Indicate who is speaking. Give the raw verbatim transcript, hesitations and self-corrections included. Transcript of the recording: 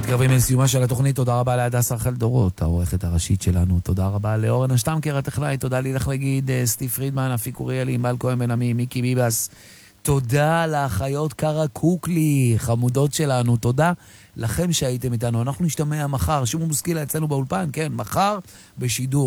Speaker 1: מתקרבים לסיומה של התוכנית. תודה רבה להדס רחל דורות, העורכת הראשית שלנו. תודה רבה לאורן השטמקר הטכנאי. תודה לי לך להגיד, סטיב פרידמן, אפיק אוריאלי, ענבל כהן בן עמי, מיקי ביבס. תודה לאחיות קרה קוקלי, חמודות שלנו. תודה לכם שהייתם איתנו. אנחנו נשתמע מחר. שומעון בוסקילה אצלנו באולפן, כן, מחר בשידור.